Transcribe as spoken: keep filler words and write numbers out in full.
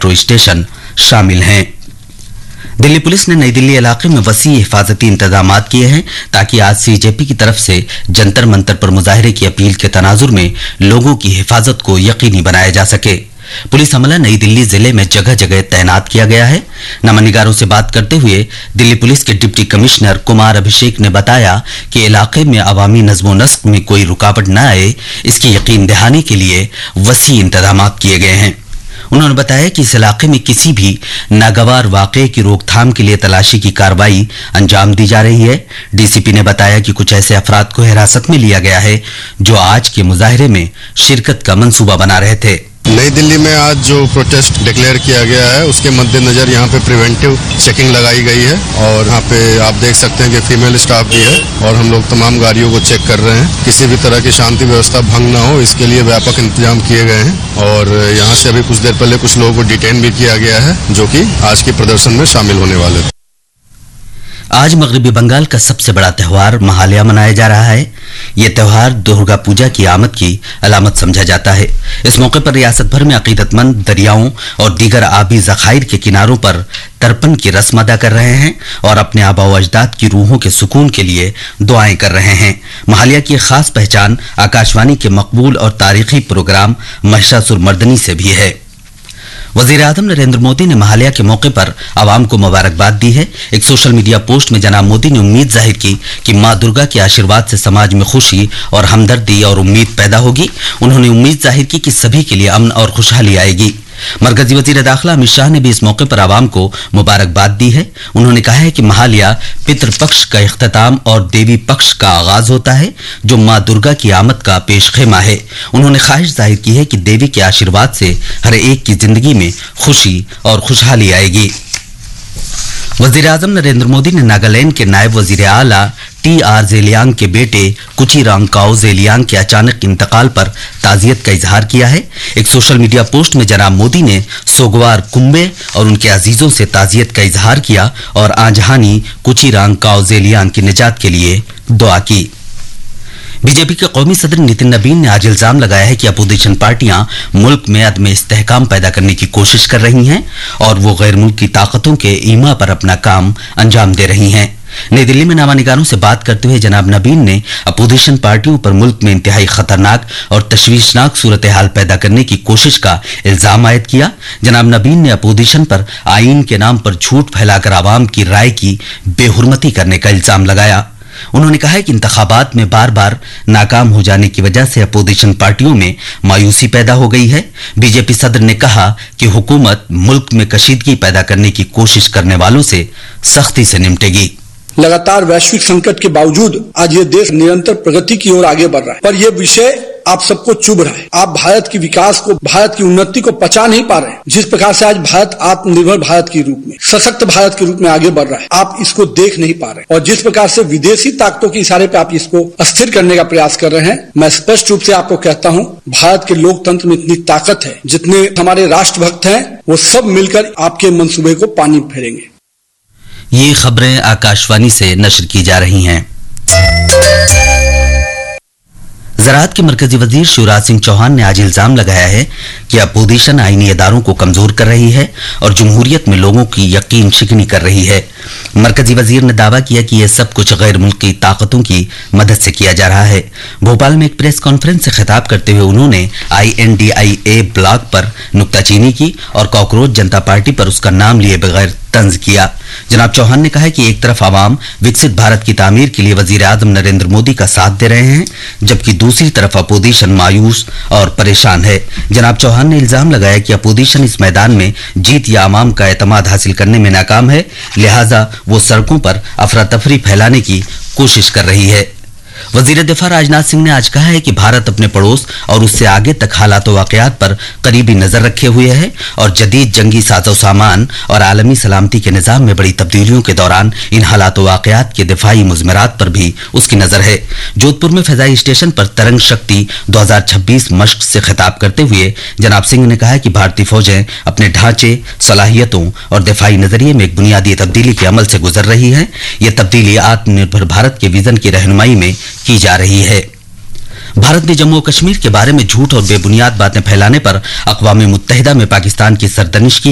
Metro station शामिल हैं। Delhi police ने नई दिल्ली इलाके में वसी हिफाजती इंतजाम किए हैं ताकि आज सीजेपी की तरफ से जंतर मंतर पर मुजाहरे की अपील के तनाजुर में लोगों की हिफाजत को यकीनी बनाया जा सके। पुलिस अमला नई दिल्ली जिले में जगह जगह तैनात किया गया है। नमनिगारों से बात करते हुए दिल्ली पुलिस के डिप्टी कमिश्नर कुमार अभिषेक ने बताया कि इलाके में अवामी नज्मो नस्क में कोई रुकावट न आए, इसकी यकीन दहानी के लिए वसी इंतजाम किए गए हैं। उन्होंने बताया कि इस इलाके में किसी भी नागवार वाकये की रोकथाम के लिए तलाशी की कार्रवाई अंजाम दी जा रही है। डीसीपी ने बताया कि कुछ ऐसे अफराद को हिरासत में लिया गया है जो आज के मुजाहरे में शिरकत का मंसूबा बना रहे थे। नई दिल्ली में आज जो प्रोटेस्ट डिक्लेयर किया गया है उसके मद्देनजर यहाँ पे प्रिवेंटिव चेकिंग लगाई गई है और यहाँ पे आप देख सकते हैं कि फीमेल स्टाफ भी है और हम लोग तमाम गाड़ियों को चेक कर रहे हैं। किसी भी तरह की शांति व्यवस्था भंग ना हो, इसके लिए व्यापक इंतजाम किए गए हैं और यहाँ से अभी कुछ देर पहले कुछ लोगों को डिटेन भी किया गया है जो कि आज के प्रदर्शन में शामिल होने वाले थे। आज मगरबी बंगाल का सबसे बड़ा त्योहार महालया मनाया जा रहा है। यह त्योहार दुर्गा पूजा की आमद की अलामत समझा जाता है। इस मौके पर रियासत भर में अकीदतमंद दरियाओं और दीगर आबी जखायर के किनारों पर तर्पण की रस्म अदा कर रहे हैं और अपने आबा व अजदाद की रूहों के सुकून के लिए दुआएं कर रहे हैं। महालया की खास पहचान आकाशवाणी के मकबूल और तारीखी प्रोग्राम महिषासुर मर्दनी से भी है। वजीर आजम नरेंद्र मोदी ने महालया के मौके पर आवाम को मुबारकबाद दी है। एक सोशल मीडिया पोस्ट में जनाब मोदी ने उम्मीद जाहिर की कि मां दुर्गा के आशीर्वाद से समाज में खुशी और हमदर्दी और उम्मीद पैदा होगी। उन्होंने उम्मीद जाहिर की कि सभी के लिए अमन और खुशहाली आएगी। मरकजी वजीर दाखिला अमित शाह ने भी इस मौके पर आवाम को मुबारकबाद दी है। उन्होंने कहा है कि महालया पितृपक्ष का इख्तिताम और देवी पक्ष का आगाज होता है जो मां दुर्गा की आमद का पेशखेमा है। उन्होंने ख्वाहिश जाहिर की है कि देवी के आशीर्वाद से हर एक की जिंदगी में खुशी और खुशहाली आएगी। वजीर आजम नरेंद्र मोदी ने नागालैंड के नायब वजीर आला टी आर जेलियांग के बेटे कुचीरांकाओ जेलियांग के अचानक इंतकाल पर ताजियत का इजहार किया है। एक सोशल मीडिया पोस्ट में जनाब मोदी ने सोगवार कुंबे और उनके अजीजों से ताजियत का इजहार किया और आजहानी कुचीरांकाओ जेलियांग की निजात के लिए दुआ की। बीजेपी के कौमी सदर नितिन नबीन ने आज इल्जाम लगाया है कि अपोजिशन पार्टियां मुल्क में अदम इस्तेहकाम पैदा करने की कोशिश कर रही हैं और वो गैर मुल्की ताकतों के ईमा पर अपना काम अंजाम दे रही हैं। नई दिल्ली में नामानिगारों से बात करते हुए जनाब नबीन ने अपोजिशन पार्टियों पर मुल्क में इंतहाई खतरनाक और तशवीशनाक सूरत हाल पैदा करने की कोशिश का इल्जाम आयद किया। जनाब नबीन ने अपोजिशन पर आईन के नाम पर झूठ फैलाकर आवाम की राय की बेहुरमती करने का इल्जाम लगाया। उन्होंने कहा है कि इंतखाबात में बार बार नाकाम हो जाने की वजह से अपोजिशन पार्टियों में मायूसी पैदा हो गई है। बीजेपी सदर ने कहा कि हुकूमत मुल्क में कशीदगी पैदा करने की कोशिश करने वालों से सख्ती से निपटेगी। लगातार वैश्विक संकट के बावजूद आज ये देश निरंतर प्रगति की ओर आगे बढ़ रहा है, पर यह विषय आप सबको चुभ रहा है। आप भारत की विकास को, भारत की उन्नति को पचा नहीं पा रहे हैं। जिस प्रकार से आज भारत आत्मनिर्भर भारत के रूप में, सशक्त भारत के रूप में आगे बढ़ रहा है, आप इसको देख नहीं पा रहे। और जिस प्रकार से विदेशी ताकतों के इशारे पे आप इसको अस्थिर करने का प्रयास कर रहे हैं, मैं स्पष्ट रूप से आपको कहता हूं, भारत के लोकतंत्र में इतनी ताकत है, जितने हमारे राष्ट्रभक्त हैं वो सब मिलकर आपके मंसूबे को पानी फेरेंगे। ये खबरें आकाशवाणी से नशर की जा रही हैं। ज़राअत के मरकजी वजीर शिवराज सिंह चौहान ने आज इल्जाम लगाया है कि अपोजिशन आईनी इदारों को कमजोर कर रही है और जमहूरियत में लोगों की यकीन शिकनी कर रही है। मरकजी वजीर ने दावा किया कि यह सब कुछ गैर मुल्की ताकतों की मदद से किया जा रहा है। भोपाल में एक प्रेस कॉन्फ्रेंस से खिताब करते हुए उन्होंने I N D I A blog पर नुक्ताचीनी की और कॉकरोच जनता पार्टी पर उसका नाम लिए बगैर तंज किया। जनाब चौहान ने कहा है कि एक तरफ आवाम विकसित भारत की तामीर के लिए वजीर आजम नरेंद्र मोदी का साथ दे रहे हैं, जबकि दूसरी तरफ अपोजिशन मायूस और परेशान है। जनाब चौहान ने इल्जाम लगाया कि अपोजिशन इस मैदान में जीत या आवाम का एतमाद हासिल करने में नाकाम है, लिहाजा वो सड़कों पर अफरा तफरी फैलाने की कोशिश कर रही है। वजीर दिफा राजनाथ सिंह ने आज कहा है कि भारत अपने पड़ोस और उससे आगे तक हालात वाकयात पर करीबी नजर रखे हुए है और जदीद जंगी साजो सामान और आलमी सलामती के निजाम में बड़ी तब्दीलियों के दौरान इन हालात वाकयात के दिफाई मुजमरात पर भी उसकी नजर है। जोधपुर में फजाई स्टेशन पर तरंग शक्ति दो हजार छब्बीस मश्क से खिताब करते हुए जनाब सिंह ने कहा कि भारतीय फौजें अपने ढांचे, सलाहियतों और दिफाई नजरिए में एक बुनियादी तब्दीली के अमल से गुजर रही है। यह तब्दीली आत्मनिर्भर भारत के विजन की रहनुमाई में की जा रही है। भारत ने जम्मू और कश्मीर के बारे में झूठ और बेबुनियाद बातें फैलाने पर अक़वाम मुत्तहिदा में पाकिस्तान की सरदनिश की